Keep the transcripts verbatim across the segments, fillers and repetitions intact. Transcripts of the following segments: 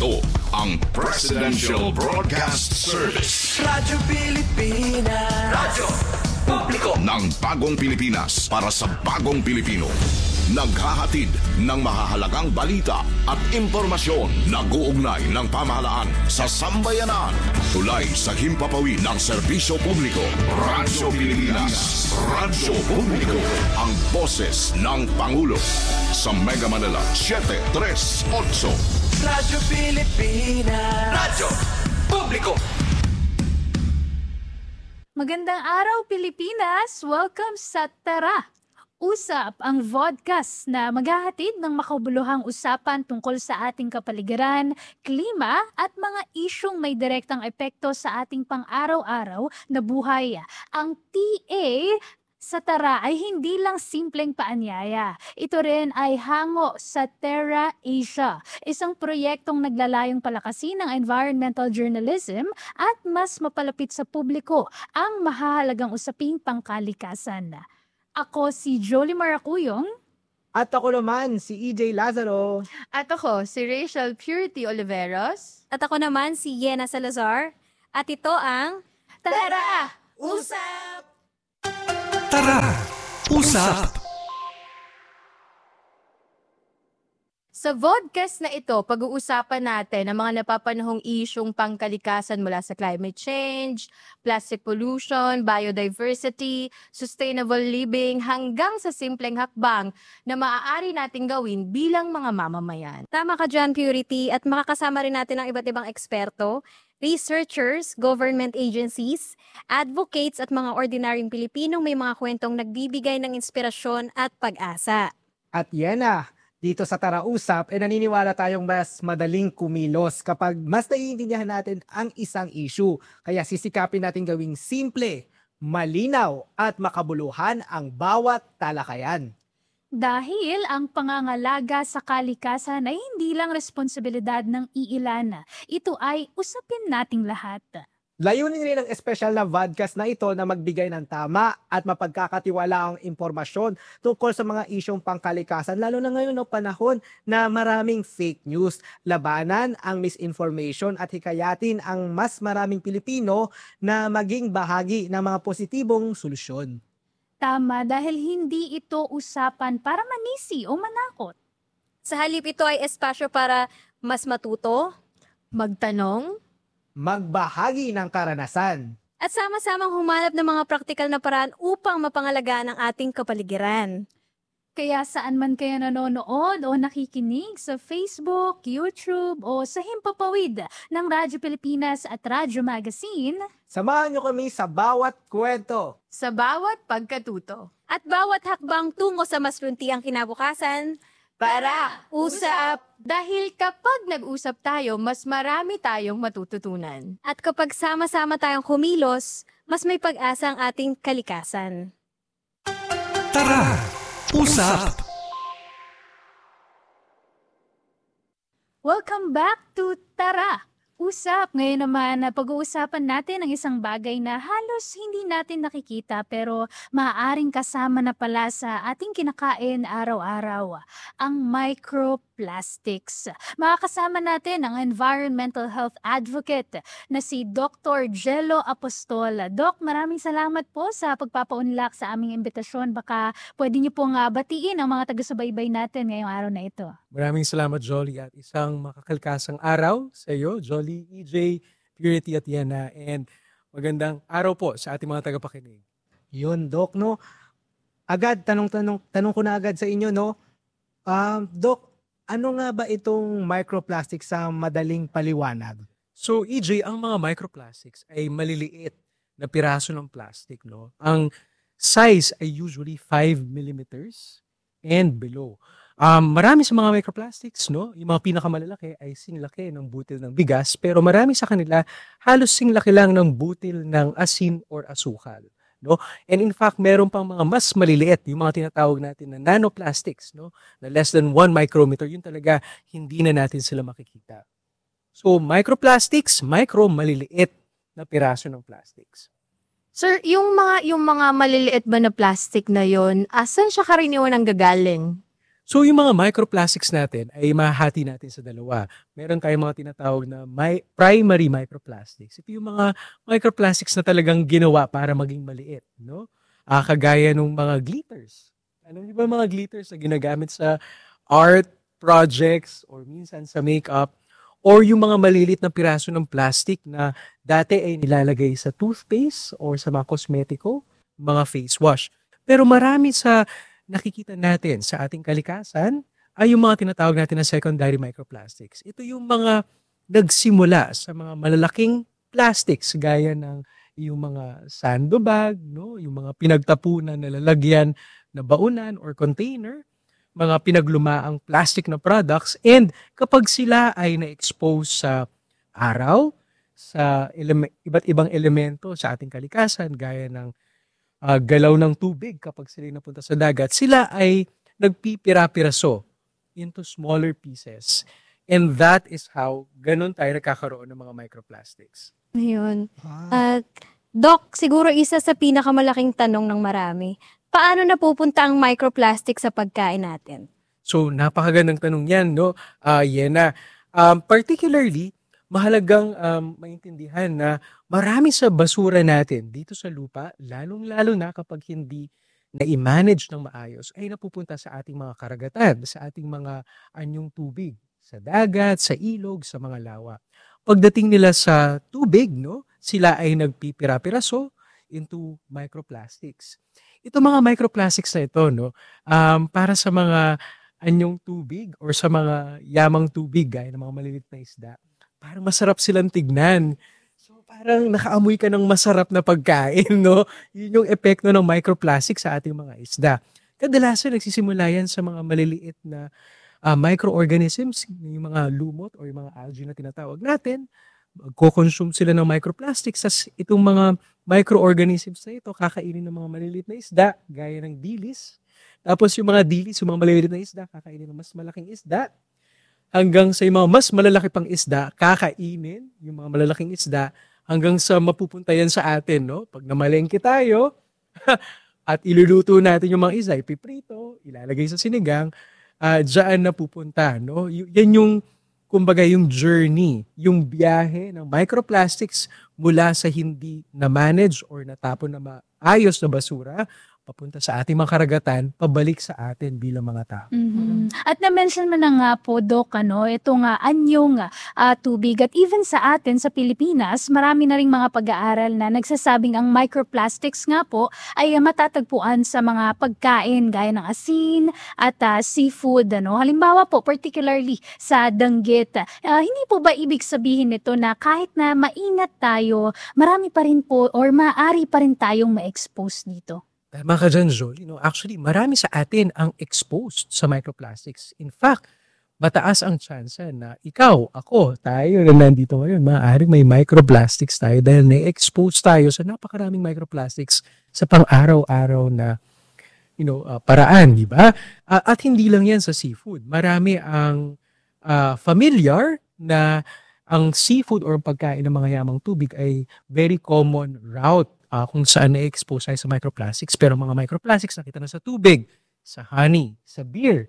Ito ang Presidential Broadcast Service. Radyo Pilipinas. Radyo Publiko ng bagong Pilipinas para sa bagong Pilipino. Naghahatid ng mahahalagang balita at impormasyon. Nag-uugnay ng pamahalaan sa sambayanan. Tulay sa himpapawid ng serbisyo publiko. Radyo Pilipinas. Radyo Publiko. Ang boses ng Pangulo. Sa Mega Manila, seven three eight. Radyo Pilipinas. Radyo Publiko. Magandang araw, Pilipinas! Welcome sa Tara! Usap, ang vodcast na maghahatid ng makabuluhang usapan tungkol sa ating kapaligiran, klima at mga isyong may direktang epekto sa ating pang-araw-araw na buhay. Ang T A sa Tara ay hindi lang simpleng paanyaya. Ito rin ay hango sa Terra Asia, isang proyektong naglalayong palakasin ng environmental journalism at mas mapalapit sa publiko ang mahahalagang usaping pangkalikasan. Ako si Jolie Maracuyong. At ako naman, si E J Lazaro. At ako, si Rachel Purity Oliveros. At ako naman, si Yena Salazar. At ito ang Tara! Usap! Tara! Usap! Sa vodcast na ito, pag-uusapan natin ang mga napapanahong isyong pangkalikasan mula sa climate change, plastic pollution, biodiversity, sustainable living, hanggang sa simpleng hakbang na maaari nating gawin bilang mga mamamayan. Tama ka dyan, Purity, at makakasama rin natin ang iba't ibang eksperto, researchers, government agencies, advocates at mga ordinaryong Pilipinong may mga kwentong nagbibigay ng inspirasyon at pag-asa. At Yena, dito sa Tara Usap, eh naniniwala tayong mas madaling kumilos kapag mas naiintindihan natin ang isang issue. Kaya sisikapin natin gawing simple, malinaw at makabuluhan ang bawat talakayan. Dahil ang pangangalaga sa kalikasan ay hindi lang responsibilidad ng iilan. Ito ay usapin nating lahat. Layunin rin ng espesyal na vodcast na ito na magbigay ng tama at mapagkakatiwalaang impormasyon tungkol sa mga isyong pangkalikasan, lalo na ngayon ng panahon na maraming fake news. Labanan ang misinformation at hikayatin ang mas maraming Pilipino na maging bahagi ng mga positibong solusyon. Tama, dahil hindi ito usapan para manisi o manakot. Sa halip, ito ay espasyo para mas matuto, Magtanong, Magbahagi ng karanasan. at sama-samang humanap ng mga praktikal na paraan upang mapangalagaan ang ating kapaligiran. Kaya saan man kayo nanonood o nakikinig sa Facebook, YouTube o sa himpapawid ng Radyo Pilipinas at Radyo Magazine, Samahan niyo kami sa bawat kwento. sa bawat pagkatuto. At bawat hakbang tungo sa mas luntiang kinabukasan, Tara! usap! Dahil kapag nag-usap tayo, mas marami tayong matututunan. At kapag sama-sama tayong kumilos, mas may pag-asa ang ating kalikasan. Tara! Usap! welcome back to Tara! Usap! Ngayon naman, pag-uusapan natin ang isang bagay na halos hindi natin nakikita pero maaaring kasama na pala sa ating kinakain araw-araw, ang microplastics. Makakasama natin ang environmental health advocate na si Doctor Jello Apostol. Doc, maraming salamat po sa pagpapaunlak sa aming imbitasyon. Baka pwede niyo pong uh, batiin ang mga taga-subaybay natin ngayong araw na ito. Maraming salamat, Jolly, at isang makakalkasang araw sa iyo, Jolly, E J, Purity at Yena, and magandang araw po sa ating mga tagapakinig. Yun, Doc, no? Agad, tanong-tanong, tanong ko na agad sa inyo, no? Um, Doc, ano nga ba itong microplastic sa madaling paliwanag? So, E J, ang mga microplastics ay maliliit na piraso ng plastic, no? Ang size ay usually five millimeters and below. Um, marami sa mga microplastics, no? Yung mga pinakamalalaki ay singlaki ng butil ng bigas, pero marami sa kanila halos singlaki lang ng butil ng asin or asukal, no? And in fact, meron pang mga mas maliliit, yung mga tinatawag natin na nanoplastics, no? Na less than one micrometer, yun talaga hindi na natin sila makikita. So, microplastics, micro, maliliit na piraso ng plastics. Sir, yung mga yung mga maliliit ba na plastic na yon, asan siya karaniwan ang gagaling? So yung mga microplastics natin ay mahati natin sa dalawa. Meron tayong mga tinatawag na my, primary microplastics. Ito yung mga microplastics na talagang ginawa para maging maliit, no? Ah, kagaya ng mga glitters. Ano di ba mga glitters na ginagamit sa art projects or minsan sa makeup, or yung mga malilit na piraso ng plastic na dati ay nilalagay sa toothpaste or sa mga kosmetiko, mga face wash. Pero marami sa nakikita natin sa ating kalikasan ay yung mga tinatawag natin na secondary microplastics. Ito yung mga nagsimula sa mga malalaking plastics gaya ng yung mga sandbag, no? Yung mga pinagtapunan na lalagyan na baunan or container, mga pinaglumaang plastic na products, and kapag sila ay na-expose sa araw, sa eleme- iba't ibang elemento sa ating kalikasan gaya ng uh, galaw ng tubig kapag sila napunta sa dagat, sila ay nagpipira-piraso into smaller pieces. And that is how ganun tayo nagkakaroon ng mga microplastics. Ayun. At Doc, siguro isa sa pinakamalaking tanong ng marami, paano napupunta ang microplastic sa pagkain natin? So, napakagandang tanong yan, no? Uh, Yena. Um, particularly, mahalagang um, maintindihan na marami sa basura natin dito sa lupa, lalong-lalo na kapag hindi na-manage ng maayos, ay napupunta sa ating mga karagatan, sa ating mga anyong tubig, sa dagat, sa ilog, sa mga lawa. Pagdating nila sa tubig, no, sila ay nagpipira-piraso into microplastics. Ito mga microplastics na ito, no, um, para sa mga anyong tubig or sa mga yamang tubig, gaya ng mga maliliit na isda, parang masarap silang tignan. So parang nakaamoy ka ng masarap na pagkain, no? Yun yung epekto ng microplastic sa ating mga isda. Kadalasan nagsisimula yan sa mga maliliit na uh, microorganisms, yung mga lumot o yung mga algae na tinatawag natin. Magko-consume sila ng microplastics. Sas itong mga microorganisms na ito, kakainin ng mga maliliit na isda, gaya ng dilis. Tapos yung mga dilis, yung mga maliliit na isda, kakainin ng mas malaking isda. Hanggang sa yung mga mas malalaki pang isda, kakainin yung mga malalaking isda, hanggang sa mapupunta yan sa atin, no? Pag namalengke tayo, at iluluto natin yung mga isda, ipiprito, ilalagay sa sinigang, uh, dyan na pupunta, no? Y- yan yung kumbaga yung journey, yung biyahe ng microplastics mula sa hindi na-manage or natapon na maayos na basura, papunta sa ating mga karagatan, pabalik sa atin bilang mga tao. Mhm. At na-mention mo na nga po, Doc, ano, itong uh, anyong uh, tubig. At even sa atin, sa Pilipinas, marami na rin mga pag-aaral na nagsasabing ang microplastics nga po ay uh, matatagpuan sa mga pagkain gaya ng asin at uh, seafood. Ano. Halimbawa po, particularly sa danggit. Uh, hindi po ba ibig sabihin nito na kahit na maingat tayo, marami pa rin po or maaari pa rin tayong ma-expose dito? Tama ka dyan, Joel. You know, actually, marami sa atin ang exposed sa microplastics. In fact, mataas ang chance na ikaw, ako, tayo na nandito ngayon, maaaring may microplastics tayo dahil na-expose tayo sa napakaraming microplastics sa pang-araw-araw na you know, uh, paraan, di ba? Uh, at hindi lang yan sa seafood. Marami ang uh, familiar na ang seafood or pagkain ng mga yamang tubig ay very common route Uh, kung saan na-expose tayo sa microplastics. Pero mga microplastics nakita na sa tubig, sa honey, sa beer.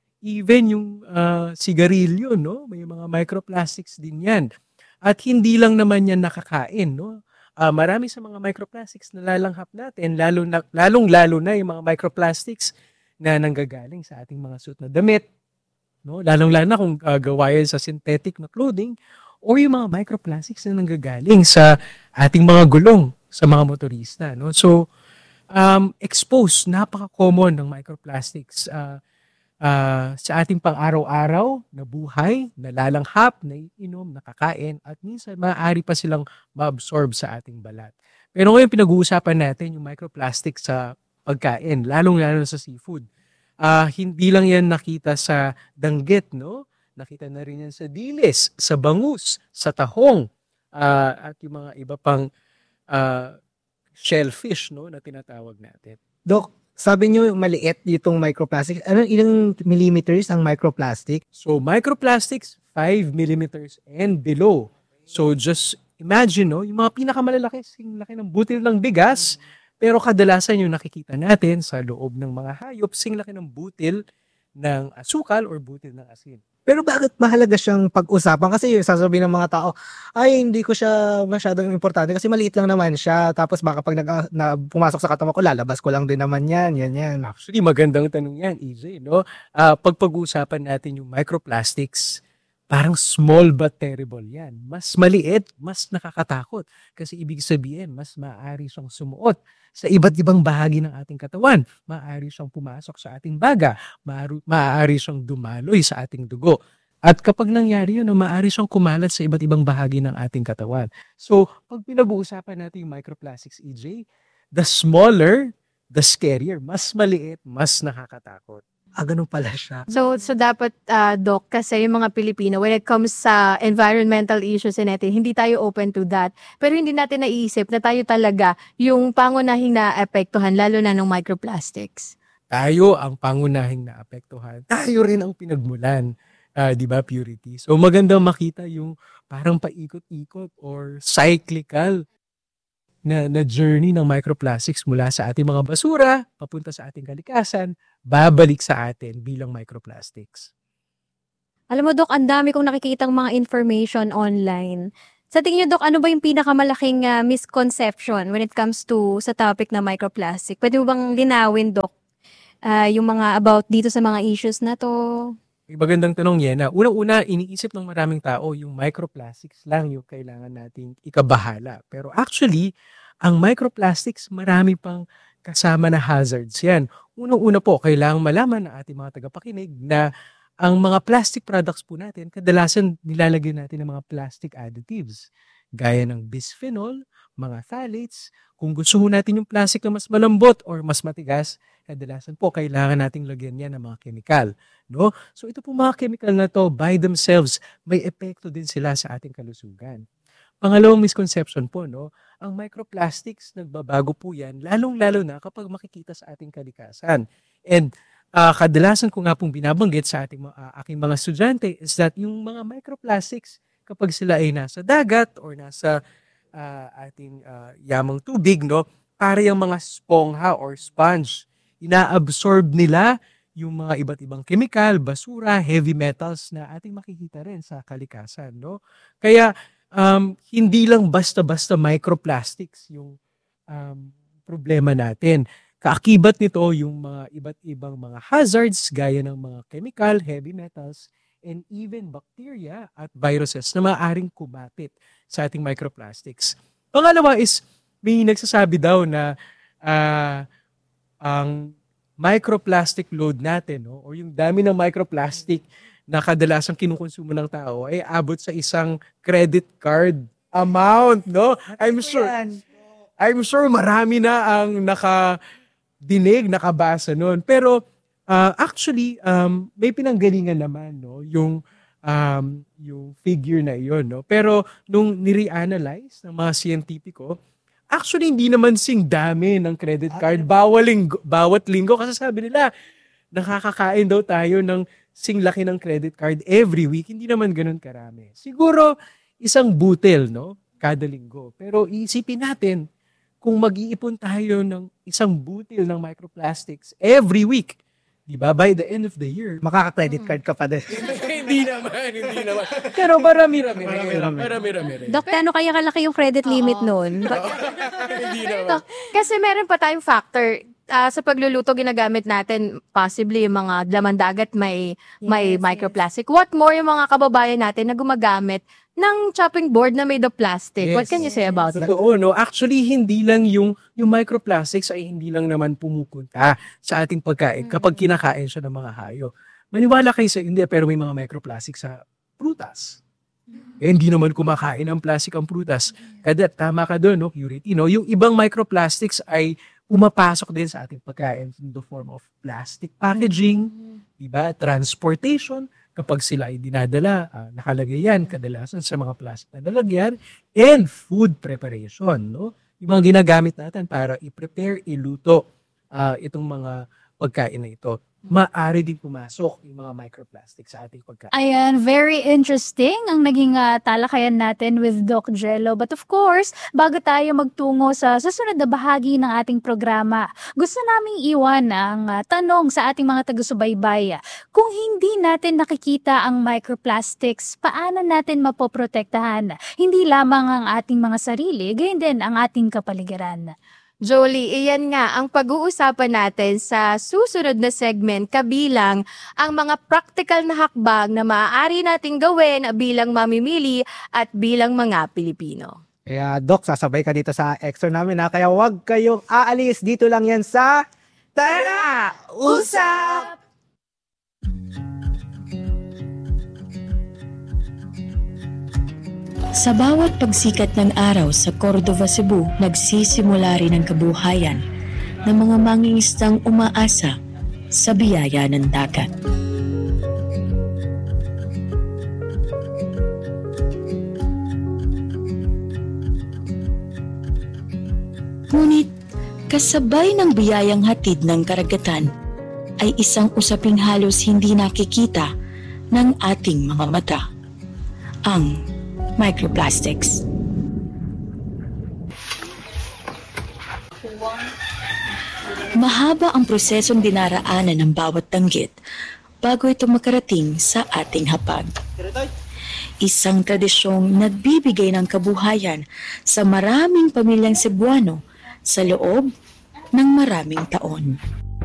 Even yung uh, sigarilyo, no? May mga microplastics din yan. At hindi lang naman yan nakakain, no? Uh, marami sa mga microplastics na lalanghap natin, lalo na, lalong-lalo na yung mga microplastics na nanggagaling sa ating mga suit na damit. No? Lalong-lalo na kung uh, gawa yan sa synthetic na clothing or yung mga microplastics na nanggagaling sa ating mga gulong sa mga motorista, no? So, um, exposed, napaka-common ng microplastics uh, uh, sa ating pang-araw-araw na buhay, nalalanghap, naiinom, nakakain, at minsan maaari pa silang ma-absorb sa ating balat. Pero ngayon pinag-uusapan natin yung microplastics sa pagkain, lalong-lalo sa seafood. Uh, hindi lang yan nakita sa danggit, no? Nakita na rin yan sa dilis, sa bangus, sa tahong, uh, at yung mga iba pang Uh, shellfish, no, na tinatawag natin. Doc, sabi niyo maliit itong microplastic. Ano ilang millimeters ang microplastic? So microplastics five millimeters and below. So just imagine, no, yung mga pinakamalalaki, sing laki ng butil ng bigas, pero kadalasan yung nakikita natin sa loob ng mga hayop, sing laki ng butil ng asukal or butil ng asin. Pero bakit mahalaga siyang pag-usapan? Kasi yung sasabihin ng mga tao, ay hindi ko siya masyadong importante kasi maliit lang naman siya. Tapos baka pag nag, na, pumasok sa katawan ko, lalabas ko lang din naman yan. Yan, yan. Actually, magandang tanong yan, E J. No? Ah, pag pag-uusapan natin yung microplastics, parang small but terrible yan. Mas maliit, mas nakakatakot. Kasi ibig sabihin, mas maaari siyang sumuot sa iba't ibang bahagi ng ating katawan. Maaari siyang pumasok sa ating baga. Maaari, maaari siyang dumaloy sa ating dugo. At kapag nangyari yun, maaari siyang kumalat sa iba't ibang bahagi ng ating katawan. So, pag pinag-uusapan natin yung microplastics, E J, the smaller, the scarier. Mas maliit, mas nakakatakot. Ah, ganun pala siya. So, so dapat, ah, Doc, kasi yung mga Pilipino, when it comes sa environmental issues natin, hindi tayo open to that. Pero hindi natin naiisip na tayo talaga yung pangunahing naapektuhan, lalo na ng microplastics. Tayo ang pangunahing naapektuhan. Tayo rin ang pinagmulan. Uh, di ba, Purity? So, magandang makita yung parang paikot-ikot or cyclical na, na journey ng microplastics mula sa ating mga basura, papunta sa ating kalikasan, babalik sa atin bilang microplastics. Alam mo, Dok, ang dami kong nakikitang mga information online. Sa tingin niyo, Dok, ano ba yung pinakamalaking uh, misconception when it comes to sa topic na microplastic? Pwede mo bang linawin, Dok, uh, yung mga about dito sa mga issues na to? Magandang tanong yan. Na unang-una, iniisip ng maraming tao yung microplastics lang yung kailangan nating ikabahala. Pero actually, ang microplastics, marami pang kasama na hazards yan. Unang-una po, kailangan malaman ng ating mga tagapakinig na ang mga plastic products po natin, kadalasan nilalagyan natin ng mga plastic additives. Gaya ng bisphenol, mga phthalates. Kung gusto natin yung plastic na mas malambot or mas matigas, kadalasan po kailangan nating lagyan yan ng mga chemical. No? So ito po mga chemical na to, by themselves, may epekto din sila sa ating kalusugan. Pangalawang misconception po, no, ang microplastics, nagbabago po yan, lalong-lalo na kapag makikita sa ating kalikasan. And uh, kadalasan ko nga pong binabanggit sa ating uh, aking mga estudyante is that yung mga microplastics, kapag sila ay nasa dagat or nasa uh, ating uh, yamang tubig, no, para yung mga spongha or sponge, ina-absorb nila yung mga iba't ibang chemical, basura, heavy metals na ating makikita rin sa kalikasan. No? Kaya, Um, hindi lang basta-basta microplastics yung um, problema natin. Kaakibat nito yung mga iba't ibang mga hazards gaya ng mga chemical, heavy metals, and even bacteria at viruses na maaaring kumapit sa ating microplastics. Pangalawa is, may nagsasabi daw na uh, ang microplastic load natin, no, or yung dami ng microplastic na kadalasang kinukonsumo ng tao ay abot sa isang credit card amount, no? I'm sure, I'm sure marami na ang nakadinig, nakabasa nun. Pero uh, actually, um, may pinanggalingan naman, no? Yung, um, yung figure na iyon, no? Pero nung nire-analyze ng mga siyentipiko, actually hindi naman sing dami ng credit card bawat linggo, bawat linggo kasi sabi nila, nakakakain daw tayo ng sing laki ng credit card every week. Hindi naman ganun karami. Siguro, isang butil, no? Kada linggo. Pero iisipin natin, kung mag-iipon tayo ng isang butil ng microplastics every week, di ba? By the end of the year, makaka-credit card ka pa din. hindi naman, hindi naman. Pero marami-rami. Marami-rami. Dok, ano kaya kalaki yung credit limit noon? Hindi naman. Kasi meron pa tayong factor. Uh, sa pagluluto, ginagamit natin possibly yung mga laman dagat may, may Yes, microplastic. What more yung mga kababayan natin na gumagamit ng chopping board na made of plastic? Yes. What can you say about that? Oo, no? Actually, hindi lang yung, yung microplastics ay hindi lang naman pumupunta sa ating pagkain kapag kinakain siya ng mga hayop. Maniwala kayo sa hindi, pero may mga microplastics sa prutas. Eh, hindi naman kumakain ng plastic ang prutas. Kada, tama ka doon, no? Purity, no? Yung ibang microplastics ay umapasok din sa ating pagkain in the form of plastic packaging, diba? Transportation, kapag sila ay dinadala, uh, nakalagay yan kadalasan sa mga plastic na lalagyan, and food preparation, no? Yung mga ginagamit natin para i-prepare, iluto uh, itong mga pagkain na ito. Maaari din pumasok yung mga microplastic sa ating pagkain. Ayan, very interesting ang naging ah, talakayan natin with Doc Jello. But of course, bago tayo magtungo sa susunod na bahagi ng ating programa, gusto naming iwan ang ah, tanong sa ating mga taga-subaybay. Kung hindi natin nakikita ang microplastics, paano natin mapoprotektahan? Hindi lamang ang ating mga sarili, gayon din ang ating kapaligiran. Jolie, iyan nga ang pag-uusapan natin sa susunod na segment kabilang ang mga practical na hakbang na maaari nating gawin bilang mamimili at bilang mga Pilipino. Kaya Doc, sasabay ka dito sa extra namin ha. Kaya wag kayong aalis. Dito lang yan sa Tara! Usap! Sa bawat pagsikat ng araw sa Cordova, Cebu, nagsisimula rin ang kabuhayan ng mga mangingisdang umaasa sa biyaya ng dagat. Ngunit, kasabay ng biyayang hatid ng karagatan ay isang usaping halos hindi nakikita ng ating mga mata. Ang microplastics. Mahaba ang prosesong dinaraanan ng bawat danggit bago ito makarating sa ating hapag. Isang tradisyong nagbibigay ng kabuhayan sa maraming pamilyang Cebuano sa loob ng maraming taon.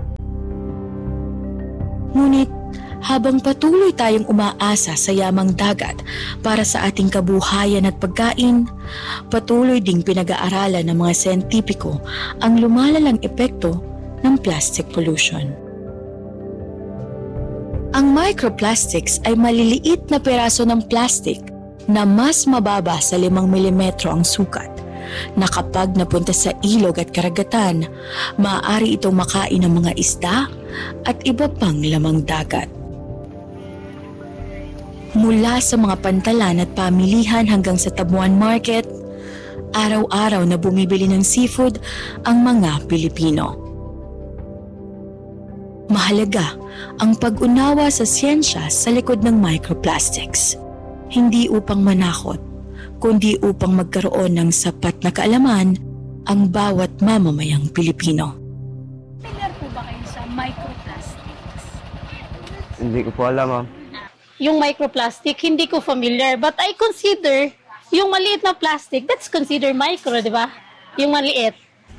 Ngunit habang patuloy tayong umaasa sa yamang dagat para sa ating kabuhayan at pagkain, patuloy ding pinag-aaralan ng mga siyentipiko ang lumalalang epekto ng plastic pollution. Ang microplastics ay maliliit na peraso ng plastic na mas mababa sa limang milimetro ang sukat, na kapag napunta sa ilog at karagatan, maaari itong makain ng mga isda at iba pang lamang dagat. Mula sa mga pantalan at pamilihan hanggang sa Tabuan Market, araw-araw na bumibili ng seafood ang mga Pilipino. Mahalaga ang pag-unawa sa siyensya sa likod ng microplastics, hindi upang manakot, kundi upang magkaroon ng sapat na kaalaman ang bawat mamamayang Pilipino. Familiar po ba kayo sa microplastics? Hindi ko po alam, ma'am. Yung microplastic, hindi ko familiar. But I consider, yung maliit na plastic, that's considered micro, di ba? Yung maliit.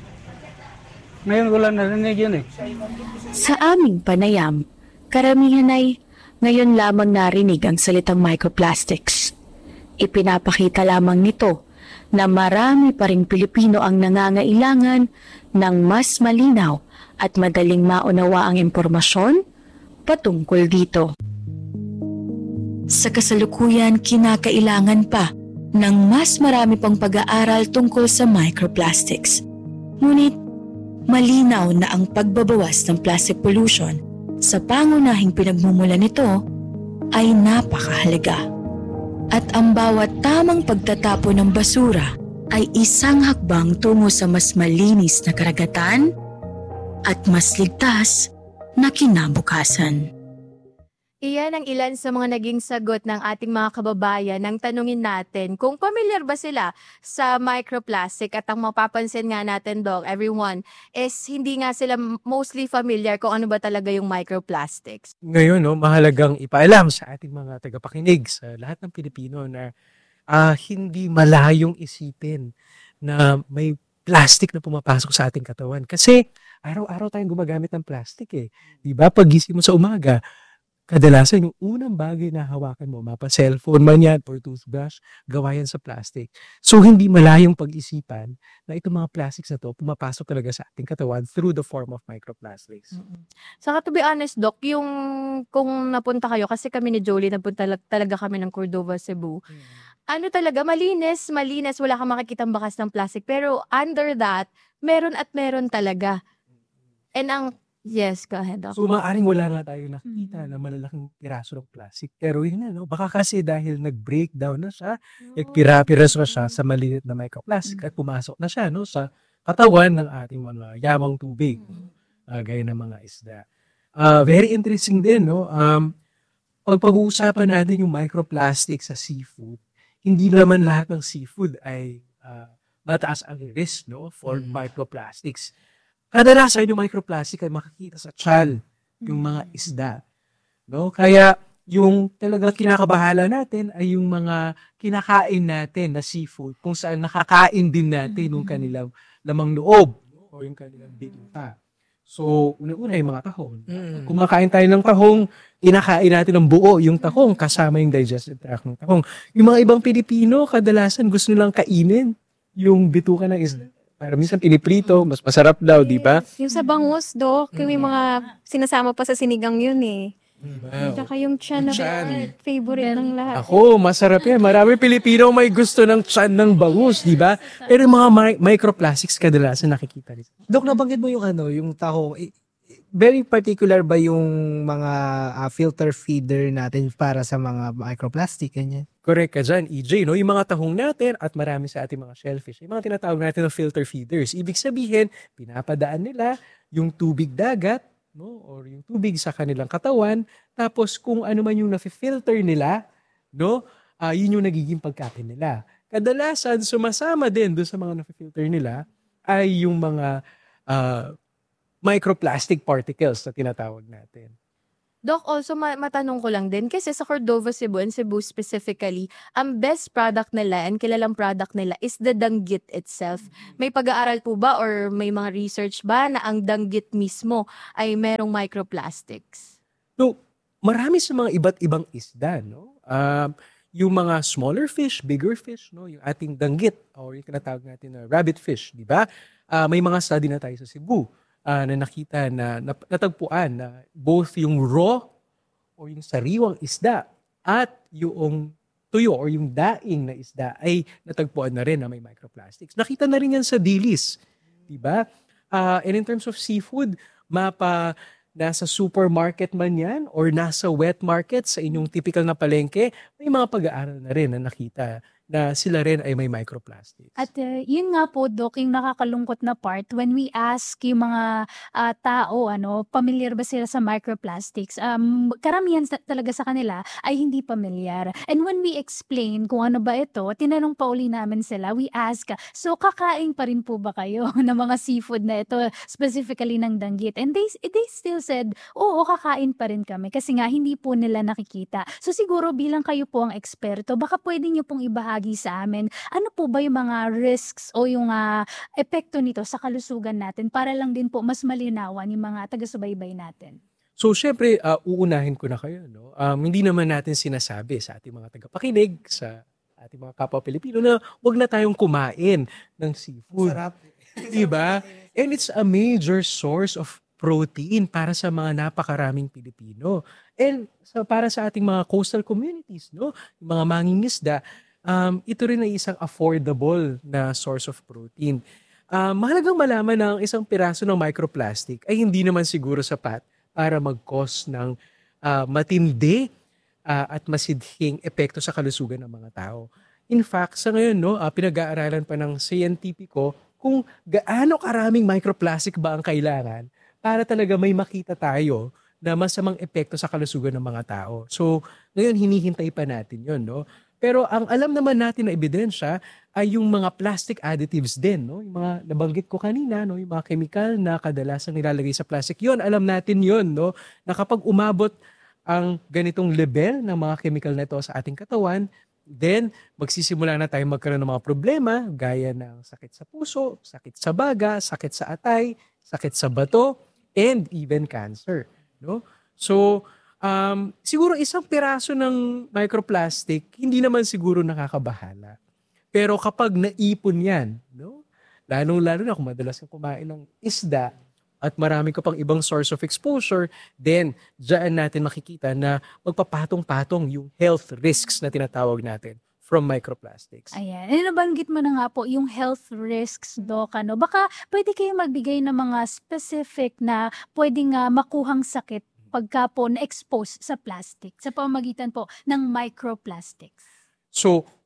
Ngayon ko lang narinig yun eh. Sa aming panayam, karamihan ay ngayon lamang narinig ang salitang microplastics. Ipinapakita lamang nito na marami pa ring Pilipino ang nangangailangan ng mas malinaw at madaling maunawa ang impormasyon patungkol dito. Sa kasalukuyan, kinakailangan pa ng mas marami pang pag-aaral tungkol sa microplastics. Ngunit, malinaw na ang pagbabawas ng plastic pollution sa pangunahing pinagmumula nito ay napakahalaga. At ang bawat tamang pagtatapon ng basura ay isang hakbang tungo sa mas malinis na karagatan at mas ligtas na kinabukasan. Iyan ang ilan sa mga naging sagot ng ating mga kababayan nang tanungin natin kung familiar ba sila sa microplastic, at ang mapapansin nga natin, Doc, everyone, is hindi nga sila mostly familiar kung ano ba talaga yung microplastics. Ngayon, no, mahalagang ipaalam sa ating mga tagapakinig, sa lahat ng Pilipino, na uh, hindi malayong isipin na may plastic na pumapasok sa ating katawan. Kasi araw-araw tayong gumagamit ng plastic eh. Diba? Pagising mo sa umaga, kadalasan yung unang bagay na hawakan mo, mapa cellphone man yan or toothbrush, gawa yan sa plastic. So hindi malayong pag-isipan na itong mga plastics na to pumapasok talaga sa ating katawan through the form of microplastics. Mm-hmm. Saka to be honest, Doc, yung kung napunta kayo, kasi kami ni Jolie, napunta talaga kami ng Cordova, Cebu. Mm-hmm. Ano talaga, malinis, malinis, wala kang makikitang bakas ng plastic. Pero under that, meron at meron talaga. And ang yes, go ahead, Doc. So, maaaring wala na tayo nakikita na malalaking piraso ng plastic. Pero yun na, no? Baka kasi dahil nag-breakdown na siya, nagpira-piraso na siya sa maliit na microplastic at pumasok na siya, no, sa katawan ng ating mga yamang tubig. uh, gaya ng mga isda. Uh, very interesting din, no? Um, pag pag-uusapan natin yung microplastic sa seafood, hindi naman lahat ng seafood ay uh, mataas ang risk, no, for mm. microplastics. Kadalasan yung microplastic ay makikita sa tiyan, yung mga isda, no? Kaya yung talaga kinakabahala natin ay yung mga kinakain natin na seafood, kung saan nakakain din natin yung kanilang lamang loob, no? O yung kanilang bituka. So, una-una yung mga tahong. Mm. Kung makain tayo ng tahong, kinakain natin ng buo yung tahong kasama yung digestive tract ng tahong. Yung mga ibang Pilipino, kadalasan gusto nilang kainin yung bituka ng isda. Para minsan piniprito, mas masarap daw, di ba? Yung sa bangus, Dok, yung may mga sinasama pa sa sinigang yun eh. Wow. Tsaka yung tiyan na Tiyan. favorite ng lahat. Ako, masarap yan. Marami Pilipino may gusto ng tiyan ng bangus, di ba? Pero yung mga mi- microplastics kadalasan nakikita rin. Dok, nabanggit mo yung ano, yung tahong. Eh, very particular ba yung mga uh, filter feeder natin para sa mga microplastic? Ganyan? Correct ka dyan, E J. No? Yung mga tahong natin at marami sa ating mga shellfish, yung mga tinatawag natin ng filter feeders. Ibig sabihin, pinapadaan nila yung tubig dagat, no, or yung tubig sa kanilang katawan, tapos kung ano man yung nafi-filter nila, no, uh, yun yung nagiging pagkain nila. Kadalasan, sumasama din doon sa mga nafi-filter nila ay yung mga uh, microplastic particles na tinatawag natin. Doc, also ma- matanong ko lang din, kasi sa Cordova, Cebu, and Cebu specifically, ang best product nila and kilalang product nila is the danggit itself. May pag-aaral po ba or may mga research ba na ang danggit mismo ay merong microplastics? No, marami sa mga iba't ibang isda, no? Um, yung mga smaller fish, bigger fish, no? Yung ating danggit or yung tinatawag natin na rabbit fish, di ba? Uh, may mga study na tayo sa Cebu. Uh, na nakita na natagpuan na both yung raw o yung sariwang isda at yung tuyo or yung daing na isda ay natagpuan na rin na may microplastics. Nakita na rin yan sa dilis, di ba? Uh, and in terms of seafood, mapa nasa supermarket man yan or nasa wet market sa inyong typical na palengke, may mga pag-aaral na rin na nakita na sila rin ay may microplastics. At uh, yun nga po, Doc, yung nakakalungkot na part, when we ask yung mga uh, tao, ano, familiar ba sila sa microplastics, um, karamihan sa, talaga sa kanila ay hindi familiar. And when we explain kung ano ba ito, tinanong pa uli namin sila, we ask, so kakain pa rin po ba kayo ng mga seafood na ito, specifically ng danggit? And they, they still said, oo, kakain pa rin kami kasi nga hindi po nila nakikita. So siguro bilang kayo po ang eksperto, baka pwede nyo pong ibahagi sa amin, ano po ba yung mga risks o yung uh, epekto nito sa kalusugan natin para lang din po mas malinawan yung mga taga-subaybay natin? So, syempre, uh, uunahin ko na kayo. No? Um, hindi naman natin sinasabi sa ating mga tagapakinig, sa ating mga kapwa Pilipino na wag na tayong kumain ng seafood. Sarap. Diba? And it's a major source of protein para sa mga napakaraming Pilipino. And so, para sa ating mga coastal communities, no? Yung mga mangingisda, Um, ito rin ay isang affordable na source of protein. Uh, mahalagang malaman na ang isang piraso ng microplastic ay hindi naman siguro sapat para mag-cause ng uh, matindi uh, at masidhing epekto sa kalusugan ng mga tao. In fact, sa ngayon, no, uh, pinag-aaralan pa ng siyentipiko kung gaano karaming microplastic ba ang kailangan para talaga may makita tayo na masamang epekto sa kalusugan ng mga tao. So, ngayon hinihintay pa natin yun, no? Pero ang alam naman natin na ebidensya ay yung mga plastic additives din, no? Yung mga nabanggit ko kanina, no? Yung mga chemical na kadalasang nilalagay sa plastic. Yun, alam natin yun, no? Na kapag umabot ang ganitong level ng mga chemical na ito sa ating katawan, then magsisimula na tayo magkaroon ng mga problema gaya ng sakit sa puso, sakit sa baga, sakit sa atay, sakit sa bato, and even cancer, no? So, Um, siguro isang piraso ng microplastic, hindi naman siguro nakakabahala. Pero kapag naipon yan, no? Lalong-lalo na kung madalas kang kumain ng isda at marami ka pang ibang source of exposure, then dyan natin makikita na magpapatong-patong yung health risks na tinatawag natin from microplastics. Ayan. E nabanggit mo na nga po yung health risks, Doc. Ano? Baka pwede kayo magbigay ng mga specific na pwedeng uh, makuhang sakit pagka po na-expose sa plastic, sa pamamagitan po ng microplastics? So,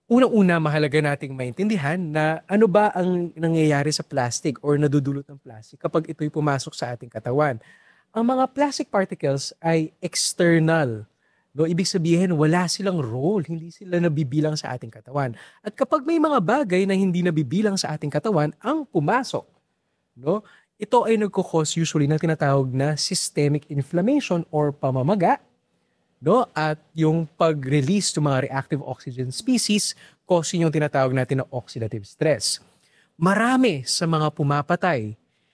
unang-una mahalaga nating maintindihan na ano ba ang nangyayari sa plastic or nadudulot ng plastic kapag ito'y pumasok sa ating katawan. Ang mga plastic particles ay external. No, ibig sabihin wala silang role, hindi sila nabibilang sa ating katawan. At kapag may mga bagay na hindi nabibilang sa ating katawan ang pumasok, no, ito ay nagko-cause usually ng tinatawag na systemic inflammation or pamamaga, no, at yung pag-release ng mga reactive oxygen species causing yung tinatawag natin na oxidative stress. Marami sa mga pumapatay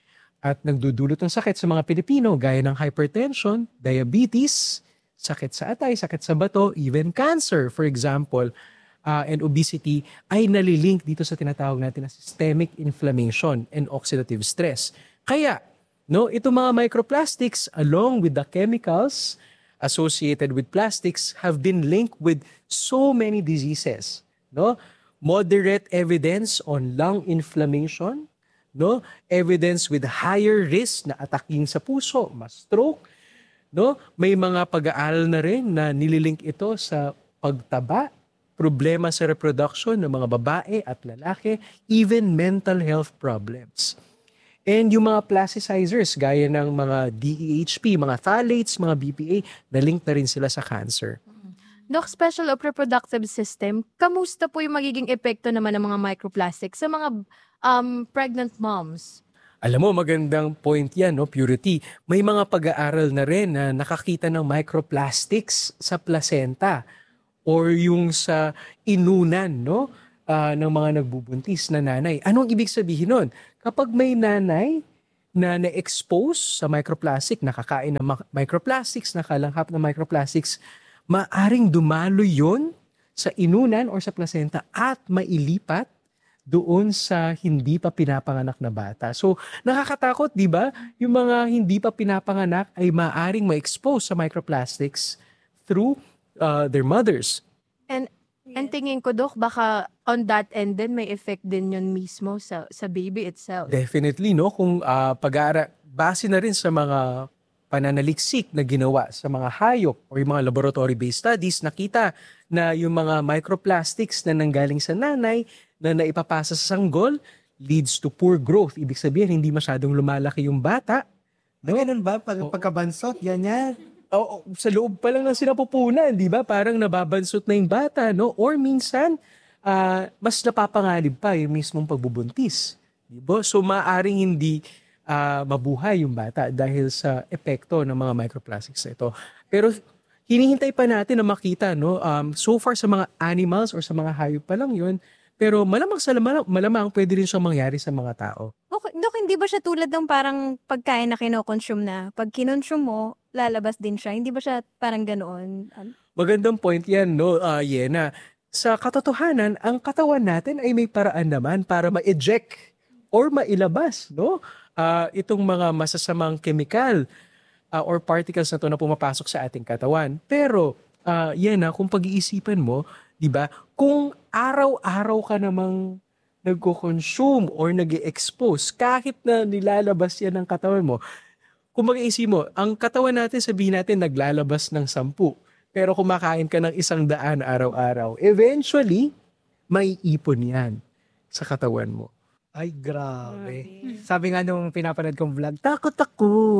at nagdudulot ng sakit sa mga Pilipino gaya ng hypertension, diabetes, sakit sa atay, sakit sa bato, even cancer, for example, uh, and obesity ay nalilink dito sa tinatawag natin na systemic inflammation and oxidative stress. Kaya, no, itong mga microplastics along with the chemicals associated with plastics have been linked with so many diseases, no? Moderate evidence on lung inflammation, no? Evidence with higher risk na ataking sa puso, mas stroke, no? May mga pag-aaral na rin na nililink ito sa pagtaba, problema sa reproduction ng mga babae at lalaki, even mental health problems. And yung mga plasticizers gaya ng mga D E H P, mga phthalates, mga B P A, na-link na rin sila sa cancer. Doc, special of reproductive system, kamusta po yung magiging epekto naman ng mga microplastics sa mga um, pregnant moms? Alam mo, magandang point yan, no? Purity. May mga pag-aaral na rin na nakakita ng microplastics sa placenta or yung sa inunan, no? Uh, ng mga nagbubuntis na nanay. Anong ibig sabihin nun? Kapag may nanay na na-expose sa microplastic, nakakain ng ma- microplastics, nakalanghap ng microplastics, maaring dumalo yun sa inunan or sa placenta at mailipat doon sa hindi pa pinapanganak na bata. So, nakakatakot, di ba? Yung mga hindi pa pinapanganak ay maaring ma-expose sa microplastics through uh, their mothers. And And tingin ko, Doc, baka on that end din may effect din yun mismo sa sa baby itself. Definitely, no? Kung uh, pag-aara, base na rin sa mga pananaliksik na ginawa sa mga hayop o yung mga laboratory-based studies, nakita na yung mga microplastics na nanggaling sa nanay na naipapasa sa sanggol leads to poor growth. Ibig sabihin, hindi masyadong lumalaki yung bata. No? Ganun ba? Pag, pagkabansot, yan yan. Oh, sa loob pa lang ng sinapupunan, di ba? Parang nababansot na yung bata, no? Or minsan, uh, mas napapanganib pa yung mismong pagbubuntis. Di ba? So, maaring hindi uh, mabuhay yung bata dahil sa epekto ng mga microplastics na ito. Pero hinihintay pa natin na makita, no? Um, so far sa mga animals or sa mga hayop pa lang yun, pero malamang sa malamang, malamang pwede rin siyang mangyari sa mga tao. Okay, Dok, hindi ba siya tulad ng parang pagkain na kinokonsume na? Pag kinonsume mo, lalabas din siya. Hindi ba siya parang ganoon? Magandang point yan, no, uh, Yena. Sa katotohanan, ang katawan natin ay may paraan naman para ma-eject or mailabas, no? Uh, itong mga masasamang chemical uh, or particles na to na pumapasok sa ating katawan. Pero, uh, Yena, kung pag-iisipan mo, di ba, kung araw-araw ka namang nagko-consume or nag-expose, kahit na nilalabas yan ng katawan mo, kung mag-iisip mo, ang katawan natin, sabihin natin, naglalabas ng sampu. Pero kumakain ka ng isang daan araw-araw, eventually, may ipon yan sa katawan mo. Ay, grabe. Sabi nga nung pinapanood kong vlog, takot ako.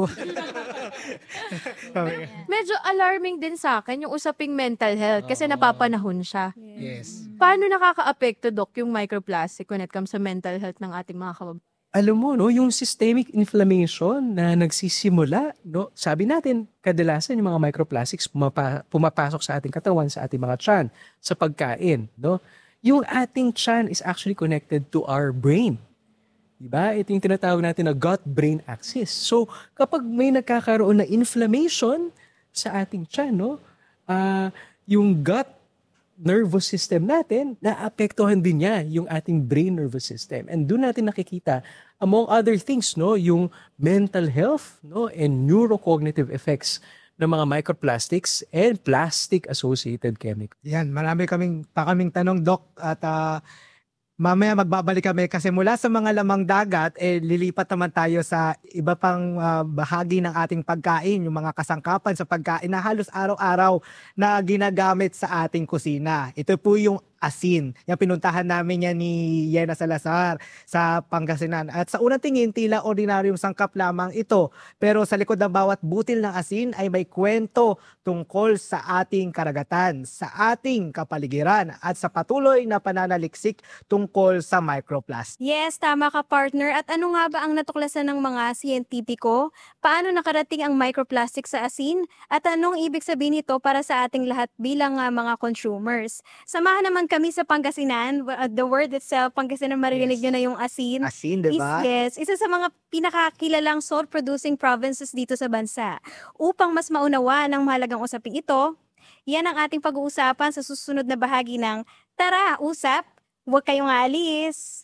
Medyo alarming din sa akin yung usaping mental health kasi napapanahon siya. Yes. Paano nakaka-apekto, Doc, yung microplastic when it comes sa mental health ng ating mga kababayan? Alam mo, no, yung systemic inflammation na nagsisimula, no, sabi natin, kadalasan yung mga microplastics pumapa, pumapasok sa ating katawan, sa ating mga tiyan, sa pagkain, no? Yung ating tiyan is actually connected to our brain. Diba? Ito yung tinatawag natin na gut-brain axis. So, kapag may nagkakaroon na inflammation sa ating tiyan, no, uh, yung gut nervous system natin, naapektuhan din niya yung ating brain nervous system. And doon natin nakikita, among other things, no, yung mental health, no, and neurocognitive effects ng mga microplastics and plastic-associated chemicals. Yan, marami kaming pa kaming tanong, Doc, at uh, mamaya magbabalik kami kasi mula sa mga lamang dagat, eh, lilipat naman tayo sa iba pang uh, bahagi ng ating pagkain, yung mga kasangkapan sa pagkain na halos araw-araw na ginagamit sa ating kusina. Ito po yung asin. Yung pinuntahan namin yan ni Yena Salazar sa Pangasinan. At sa unang tingin, tila ordinaryong sangkap lamang ito. Pero sa likod ng bawat butil ng asin ay may kwento tungkol sa ating karagatan, sa ating kapaligiran, at sa patuloy na pananaliksik tungkol sa microplastic. Yes, tama ka partner. At ano nga ba ang natuklasan ng mga siyentipiko? Paano nakarating ang microplastic sa asin? At anong ibig sabihin nito para sa ating lahat bilang uh, mga consumers? Samahan naman kami sa Pangasinan. Uh, the word itself, Pangasinan, maririnig nyo na yung asin. Asin, di ba? Is, yes, isa sa mga pinakakilalang salt-producing provinces dito sa bansa. Upang mas maunawa ng mahalagang usaping ito, yan ang ating pag-uusapan sa susunod na bahagi ng Tara, Usap! Huwag kayong aalis!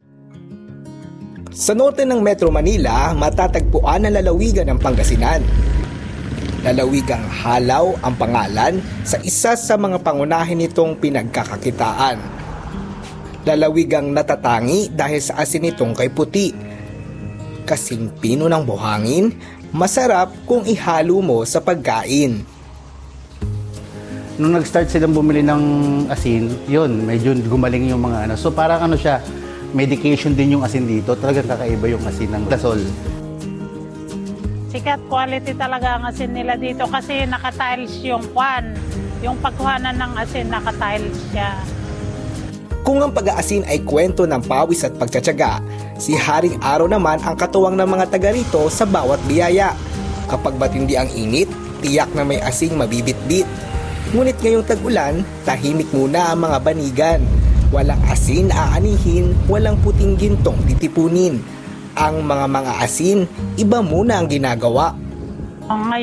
Sa norte ng Metro Manila, matatagpuan ang lalawigan ng Pangasinan. Lalawigang Halaw ang pangalan sa isa sa mga pangunahin nitong pinagkakakitaan. Lalawigang natatangi dahil sa asin nitong kay puti. Kasing pino ng buhangin, masarap kung ihalo mo sa pagkain. Nung nag-start silang bumili ng asin, yun, medyo gumaling yung mga ano. So parang ano siya, medication din yung asin dito. Talagang kakaiba yung asin ng Lasol. Sikat quality talaga ang asin nila dito kasi naka-tiles yung kwan. Yung pagkuhanan ng asin, naka-tiles siya. Kung ang pag-aasin ay kwento ng pawis at pagtsatsaga, si Haring Araw naman ang katuwang ng mga taga rito sa bawat biyaya. Kapag matindi ang init, tiyak na may asing mabibitbit. Ngunit ngayong tag-ulan, tahimik muna ang mga banigan. Walang asin aanihin, walang puting gintong titipunin. Ang mga mga asin, iba muna ang ginagawa. Ngayon